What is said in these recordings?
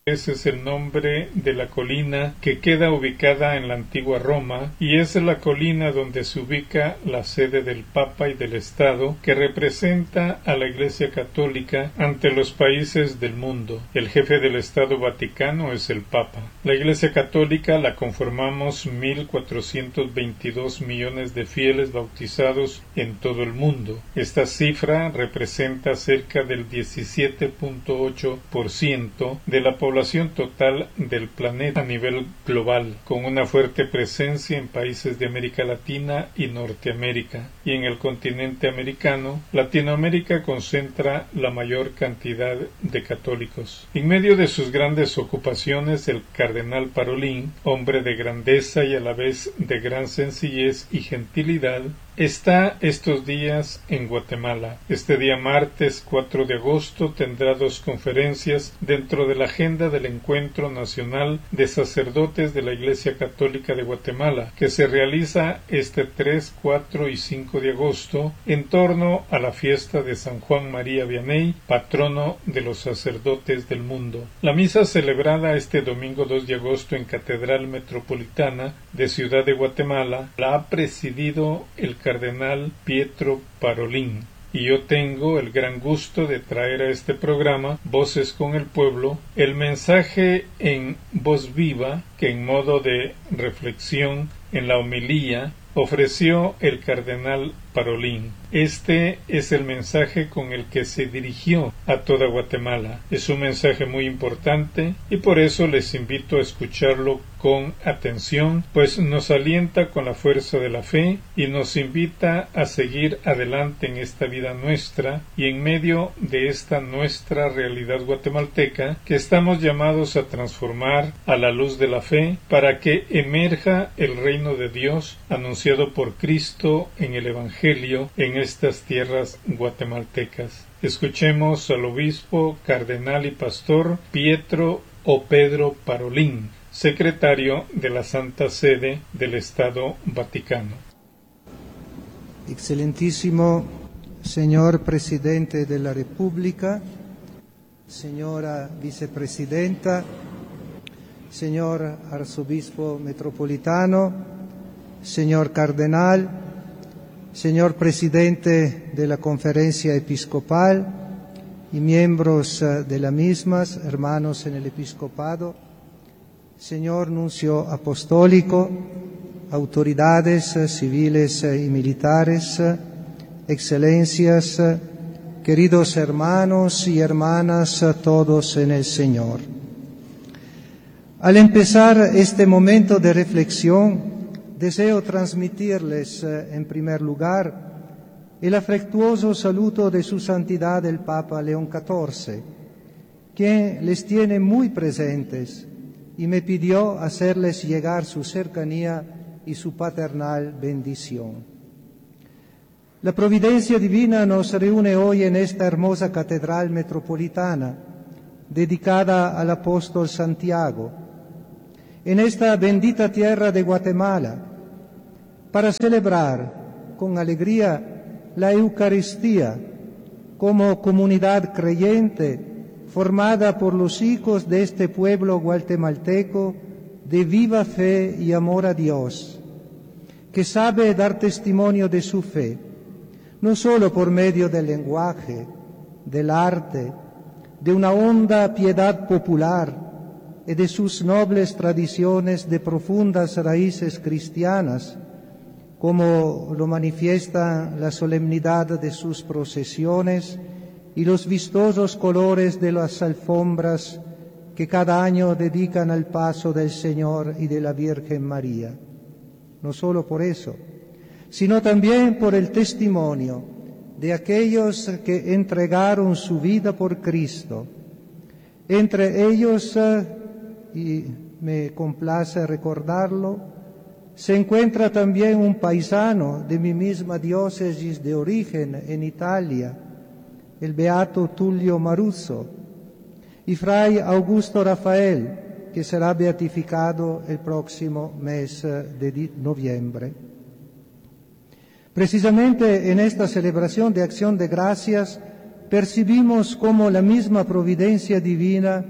Ese es el nombre de la colina que queda ubicada en la antigua Roma y es la colina donde se ubica la sede del Papa y del Estado que representa a la Iglesia Católica ante los países del mundo. El jefe del Estado Vaticano es el Papa. La Iglesia Católica la conformamos 1.422 millones de fieles bautizados en todo el mundo. Esta cifra representa cerca del 17.8% de la población total del planeta a nivel global, con una fuerte presencia en países de América Latina y Norteamérica, y en el continente americano, Latinoamérica concentra la mayor cantidad de católicos. En medio de sus grandes ocupaciones, el cardenal Parolin, hombre de grandeza y a la vez de gran sencillez y gentilidad, está estos días en Guatemala. Este día martes 4 de agosto tendrá 2 conferencias dentro de la agenda del Encuentro Nacional de Sacerdotes de la Iglesia Católica de Guatemala, que se realiza este 3, 4 y 5 de agosto en torno a la fiesta de San Juan María Vianney, patrono de los sacerdotes del mundo. La misa celebrada este domingo 2 de agosto en Catedral Metropolitana de Ciudad de Guatemala la ha presidido el cardenal Pietro Parolin, y yo tengo el gran gusto de traer a este programa Voces con el Pueblo el mensaje en voz viva que en modo de reflexión en la homilía ofreció el cardenal Parolin. Este es el mensaje con el que se dirigió a toda Guatemala. Es un mensaje muy importante y por eso les invito a escucharlo con atención, pues nos alienta con la fuerza de la fe y nos invita a seguir adelante en esta vida nuestra y en medio de esta nuestra realidad guatemalteca que estamos llamados a transformar a la luz de la fe para que emerja el reino de Dios anunciado por Cristo en el Evangelio en estas tierras guatemaltecas. Escuchemos al obispo, cardenal y pastor Pietro o Pedro Parolin, secretario de la Santa Sede del Estado Vaticano. Excelentísimo señor Presidente de la República, señora Vicepresidenta, señor Arzobispo Metropolitano, señor Cardenal, señor Presidente de la Conferencia Episcopal y miembros de la misma, hermanos en el Episcopado, señor Nuncio Apostólico, autoridades civiles y militares, excelencias, queridos hermanos y hermanas, todos en el Señor. Al empezar este momento de reflexión, deseo transmitirles, en primer lugar, el afectuoso saludo de su santidad el Papa León XIV, quien les tiene muy presentes y me pidió hacerles llegar su cercanía y su paternal bendición. La providencia divina nos reúne hoy en esta hermosa catedral metropolitana, dedicada al apóstol Santiago, en esta bendita tierra de Guatemala, para celebrar con alegría la Eucaristía como comunidad creyente formada por los hijos de este pueblo guatemalteco de viva fe y amor a Dios, que sabe dar testimonio de su fe, no solo por medio del lenguaje, del arte, de una honda piedad popular y de sus nobles tradiciones de profundas raíces cristianas, como lo manifiesta la solemnidad de sus procesiones y los vistosos colores de las alfombras que cada año dedican al paso del Señor y de la Virgen María. No solo por eso, sino también por el testimonio de aquellos que entregaron su vida por Cristo. Entre ellos, y me complace recordarlo, se encuentra también un paisano de mi misma diócesis de origen en Italia, el beato Tullio Maruzzo, y fray Augusto Rafael, que será beatificado el próximo mes de noviembre. Precisamente en esta celebración de Acción de Gracias percibimos cómo la misma providencia divina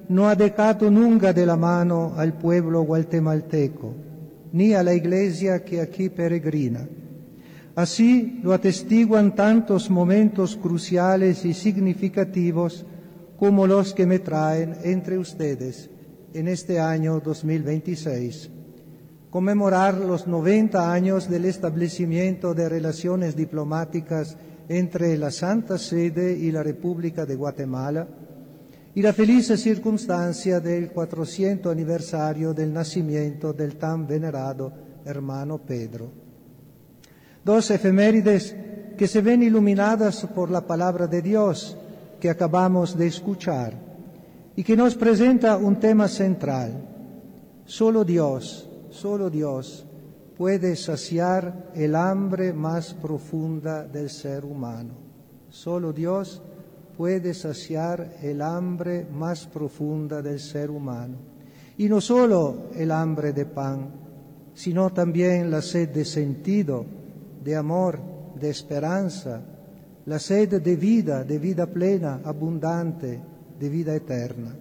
no ha dejado nunca de la mano al pueblo guatemalteco, ni a la Iglesia que aquí peregrina. Así lo atestiguan tantos momentos cruciales y significativos como los que me traen entre ustedes en este año 2026. Conmemorar los 90 años del establecimiento de relaciones diplomáticas entre la Santa Sede y la República de Guatemala, y la feliz circunstancia del 400 aniversario del nacimiento del tan venerado hermano Pedro. Dos efemérides que se ven iluminadas por la palabra de Dios que acabamos de escuchar y que nos presenta un tema central. Solo Dios puede saciar el hambre más profunda del ser humano. Solo Dios puede saciar el hambre más profunda del ser humano. Y no solo el hambre de pan, sino también la sed de sentido, de amor, de esperanza, la sed de vida plena, abundante, de vida eterna.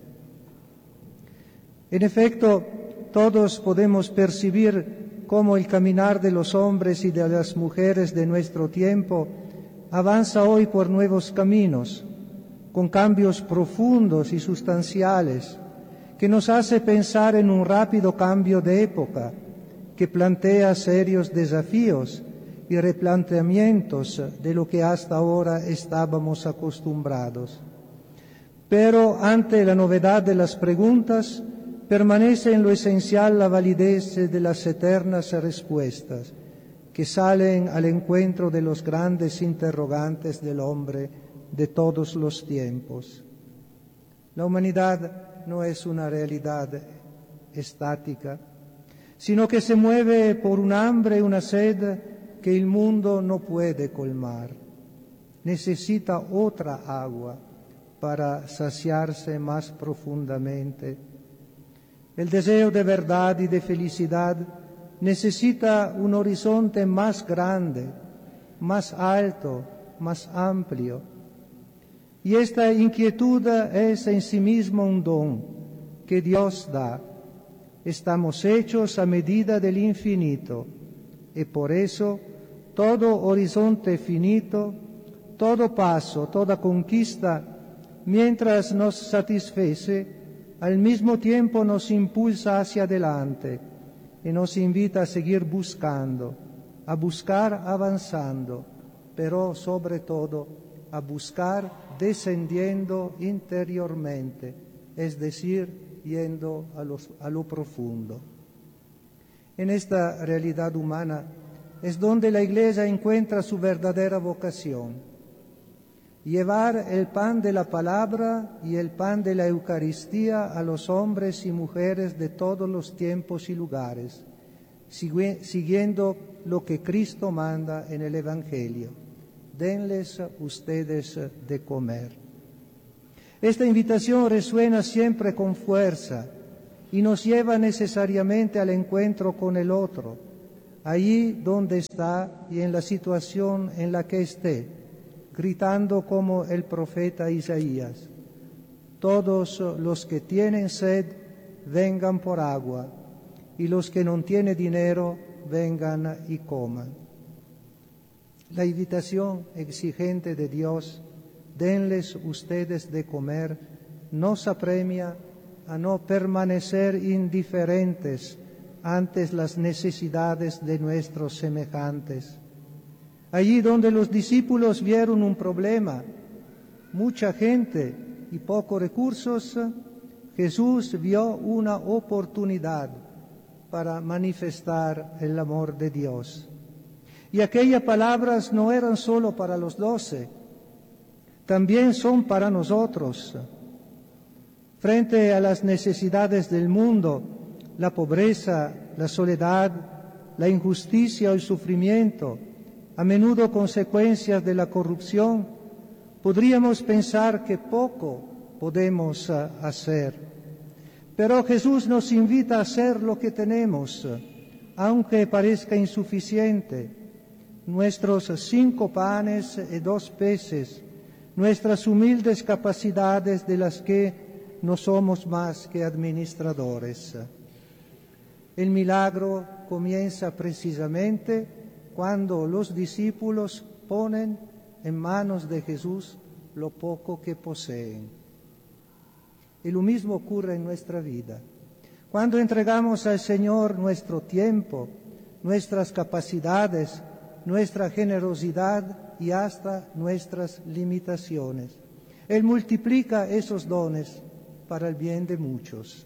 En efecto, todos podemos percibir cómo el caminar de los hombres y de las mujeres de nuestro tiempo avanza hoy por nuevos caminos, con cambios profundos y sustanciales, que nos hace pensar en un rápido cambio de época, que plantea serios desafíos y replanteamientos de lo que hasta ahora estábamos acostumbrados. Pero ante la novedad de las preguntas, permanece en lo esencial la validez de las eternas respuestas, que salen al encuentro de los grandes interrogantes del hombre de todos los tiempos. La humanidad no es una realidad estática, sino que se mueve por un hambre y una sed que el mundo no puede colmar. Necesita otra agua para saciarse más profundamente. El deseo de verdad y de felicidad necesita un horizonte más grande, más alto, más amplio. Y esta inquietud es en sí mismo un don que Dios da. Estamos hechos a medida del infinito, y por eso todo horizonte finito, todo paso, toda conquista, mientras nos satisface, al mismo tiempo nos impulsa hacia adelante y nos invita a seguir buscando, a buscar avanzando, pero sobre todo a buscar descendiendo interiormente, es decir, yendo a lo profundo. En esta realidad humana es donde la Iglesia encuentra su verdadera vocación: llevar el pan de la palabra y el pan de la Eucaristía a los hombres y mujeres de todos los tiempos y lugares, siguiendo lo que Cristo manda en el Evangelio: denles ustedes de comer. Esta invitación resuena siempre con fuerza y nos lleva necesariamente al encuentro con el otro, allí donde está y en la situación en la que esté, gritando como el profeta Isaías: todos los que tienen sed, vengan por agua, y los que no tienen dinero, vengan y coman. La invitación exigente de Dios, denles ustedes de comer, nos apremia a no permanecer indiferentes ante las necesidades de nuestros semejantes. Allí donde los discípulos vieron un problema, mucha gente y pocos recursos, Jesús vio una oportunidad para manifestar el amor de Dios. Y aquellas palabras no eran solo para los 12, también son para nosotros. Frente a las necesidades del mundo, la pobreza, la soledad, la injusticia o el sufrimiento, a menudo consecuencias de la corrupción, podríamos pensar que poco podemos hacer. Pero Jesús nos invita a hacer lo que tenemos, aunque parezca insuficiente. Nuestros 5 panes y 2 peces, nuestras humildes capacidades de las que no somos más que administradores. El milagro comienza precisamente cuando los discípulos ponen en manos de Jesús lo poco que poseen. Y lo mismo ocurre en nuestra vida. Cuando entregamos al Señor nuestro tiempo, nuestras capacidades, nuestra generosidad y hasta nuestras limitaciones, Él multiplica esos dones para el bien de muchos.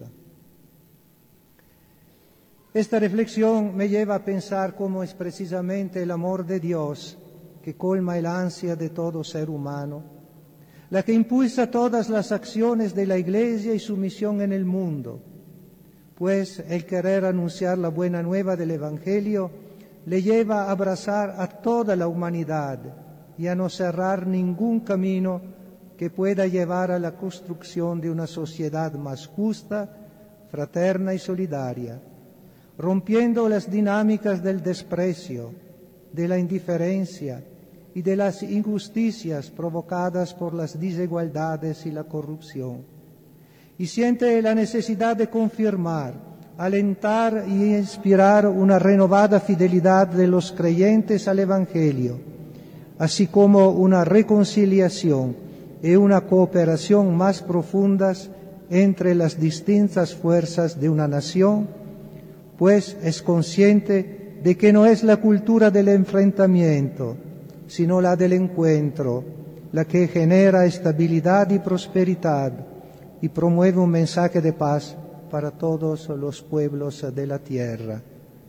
Esta reflexión me lleva a pensar cómo es precisamente el amor de Dios que colma el ansia de todo ser humano, la que impulsa todas las acciones de la Iglesia y su misión en el mundo, pues el querer anunciar la buena nueva del Evangelio le lleva a abrazar a toda la humanidad y a no cerrar ningún camino que pueda llevar a la construcción de una sociedad más justa, fraterna y solidaria, rompiendo las dinámicas del desprecio, de la indiferencia y de las injusticias provocadas por las desigualdades y la corrupción. Y siente la necesidad de confirmar, alentar y inspirar una renovada fidelidad de los creyentes al Evangelio, así como una reconciliación y una cooperación más profundas entre las distintas fuerzas de una nación, pues es consciente de que no es la cultura del enfrentamiento, sino la del encuentro, la que genera estabilidad y prosperidad y promueve un mensaje de paz para todos los pueblos de la tierra.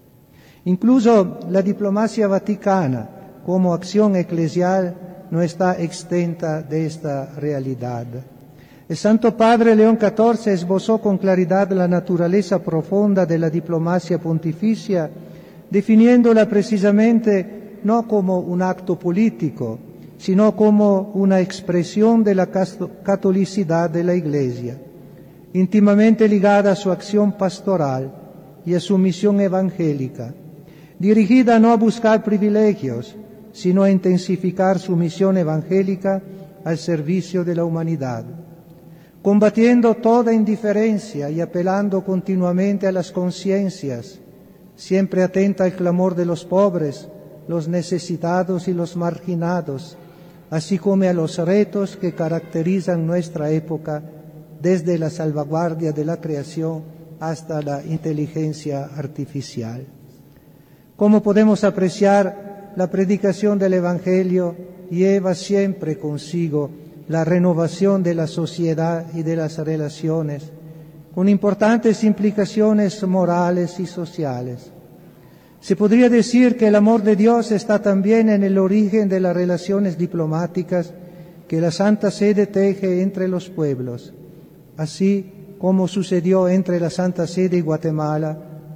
Incluso la diplomacia vaticana, como acción eclesial, no está exenta de esta realidad. El Santo Padre León XIV esbozó con claridad la naturaleza profunda de la diplomacia pontificia, definiéndola precisamente no como un acto político, sino como una expresión de la catolicidad de la Iglesia, íntimamente ligada a su acción pastoral y a su misión evangélica, dirigida no a buscar privilegios, sino a intensificar su misión evangélica al servicio de la humanidad, combatiendo toda indiferencia y apelando continuamente a las conciencias, siempre atenta al clamor de los pobres, los necesitados y los marginados, así como a los retos que caracterizan nuestra época, desde la salvaguardia de la creación hasta la inteligencia artificial. Como podemos apreciar, la predicación del Evangelio lleva siempre consigo la renovación de la sociedad y de las relaciones, con importantes implicaciones morales y sociales. Se podría decir que el amor de Dios está también en el origen de las relaciones diplomáticas que la Santa Sede teje entre los pueblos, así como sucedió entre la Santa Sede y Guatemala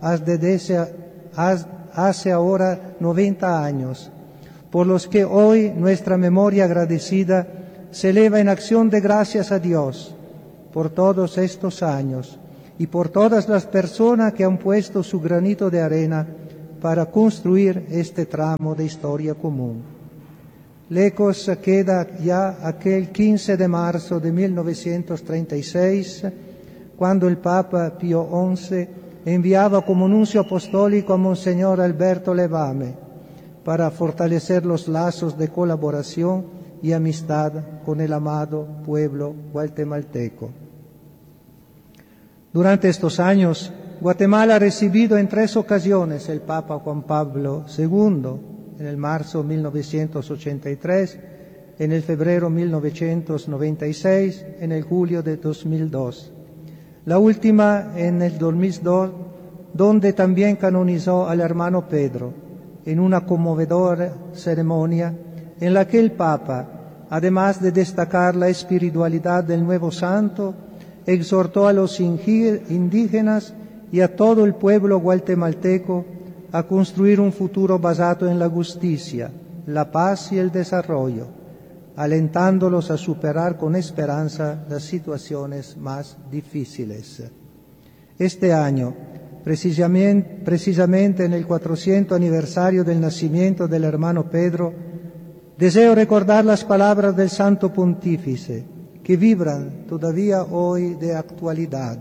hace ahora 90 años, por los que hoy nuestra memoria agradecida se eleva en acción de gracias a Dios por todos estos años y por todas las personas que han puesto su granito de arena para construir este tramo de historia común. Lejos queda ya aquel 15 de marzo de 1936, cuando el Papa Pío XI enviaba como nuncio apostólico a Monseñor Alberto Levame para fortalecer los lazos de colaboración y amistad con el amado pueblo guatemalteco. Durante estos años, Guatemala ha recibido en 3 ocasiones el Papa Juan Pablo II, en el marzo 1983, en el febrero 1996, en el julio de 2002. La última en el 2002, donde también canonizó al hermano Pedro, en una conmovedora ceremonia en la que el Papa, además de destacar la espiritualidad del nuevo santo, exhortó a los indígenas y a todo el pueblo guatemalteco a construir un futuro basado en la justicia, la paz y el desarrollo, alentándolos a superar con esperanza las situaciones más difíciles. Este año, precisamente en el 400 aniversario del nacimiento del hermano Pedro, deseo recordar las palabras del Santo Pontífice, que vibran todavía hoy de actualidad.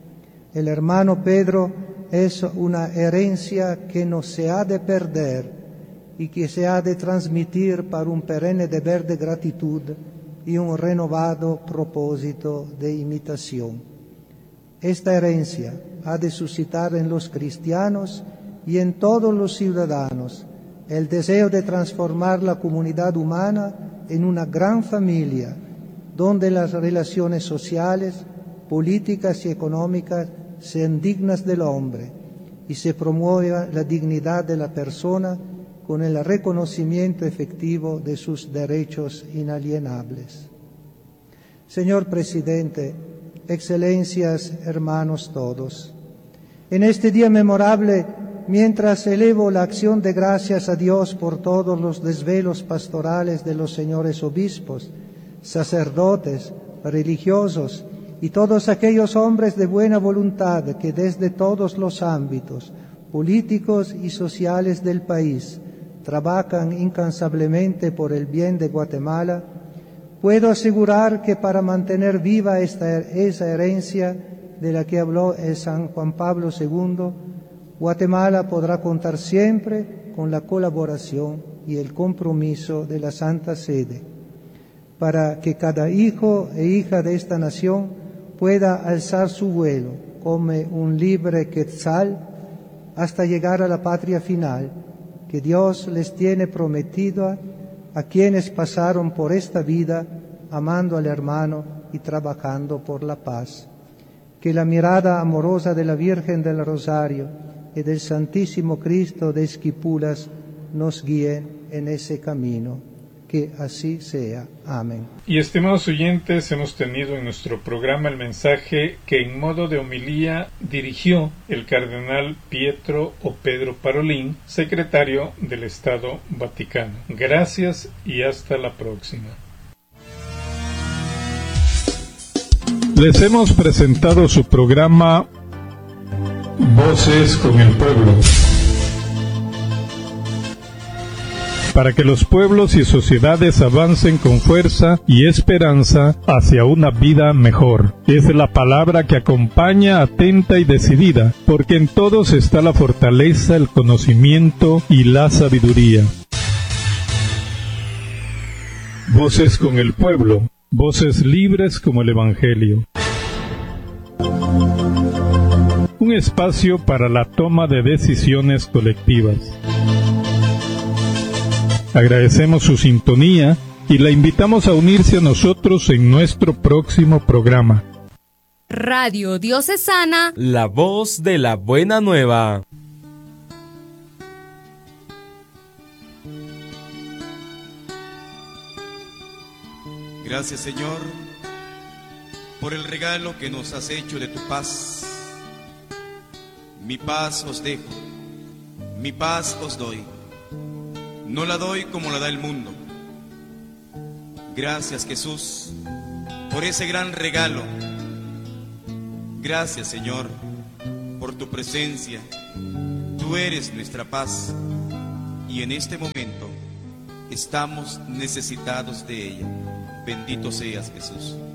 El hermano Pedro es una herencia que no se ha de perder y que se ha de transmitir para un perenne deber de gratitud y un renovado propósito de imitación. Esta herencia ha de suscitar en los cristianos y en todos los ciudadanos el deseo de transformar la comunidad humana en una gran familia, donde las relaciones sociales, políticas y económicas sean dignas del hombre y se promueva la dignidad de la persona con el reconocimiento efectivo de sus derechos inalienables. Señor Presidente, Excelencias, hermanos todos, en este día memorable, mientras elevo la acción de gracias a Dios por todos los desvelos pastorales de los señores obispos, sacerdotes, religiosos y todos aquellos hombres de buena voluntad que desde todos los ámbitos políticos y sociales del país trabajan incansablemente por el bien de Guatemala, puedo asegurar que para mantener viva esa herencia de la que habló el San Juan Pablo II, Guatemala podrá contar siempre con la colaboración y el compromiso de la Santa Sede, para que cada hijo e hija de esta nación pueda alzar su vuelo como un libre quetzal hasta llegar a la patria final que Dios les tiene prometida a quienes pasaron por esta vida amando al hermano y trabajando por la paz. Que la mirada amorosa de la Virgen del Rosario y del Santísimo Cristo de Esquipulas nos guíen en ese camino. Que así sea. Amén. Y estimados oyentes, hemos tenido en nuestro programa el mensaje que en modo de homilía dirigió el cardenal Pietro o Pedro Parolin, secretario del Estado Vaticano. Gracias y hasta la próxima. Les hemos presentado su programa Voces con el Pueblo, para que los pueblos y sociedades avancen con fuerza y esperanza hacia una vida mejor. Es la palabra que acompaña atenta y decidida, porque en todos está la fortaleza, el conocimiento y la sabiduría. Voces con el Pueblo, voces libres como el Evangelio. Un espacio para la toma de decisiones colectivas. Agradecemos su sintonía y la invitamos a unirse a nosotros en nuestro próximo programa. Radio Diocesana, la voz de la buena nueva. Gracias, Señor, por el regalo que nos has hecho de tu paz. Mi paz os dejo, mi paz os doy. No la doy como la da el mundo. Gracias, Jesús, por ese gran regalo. Gracias, Señor, por tu presencia. Tú eres nuestra paz y en este momento estamos necesitados de ella. Bendito seas, Jesús.